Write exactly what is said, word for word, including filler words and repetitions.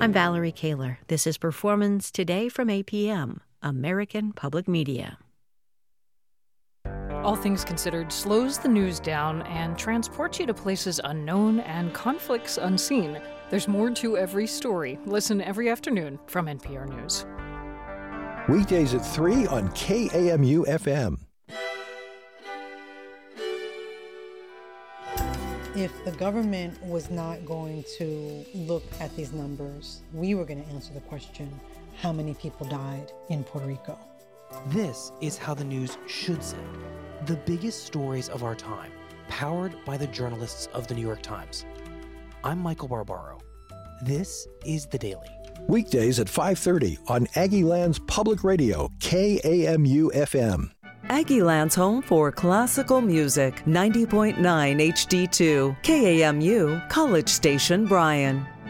I'm Valerie Kaler. This is Performance Today from A P M, American Public Media. All Things Considered slows the news down and transports you to places unknown and conflicts unseen. There's more to every story. Listen every afternoon from N P R News. Weekdays at three on K A M U F M. If the government was not going to look at these numbers, we were going to answer the question, how many people died in Puerto Rico? This is how the news should sound. The biggest stories of our time, powered by the journalists of the New York Times. I'm Michael Barbaro. This is The Daily. Weekdays at five thirty on Aggieland's Public Radio, K A M U F M. Aggieland's home for classical music, ninety point nine H D two, K A M U, College Station, Bryan.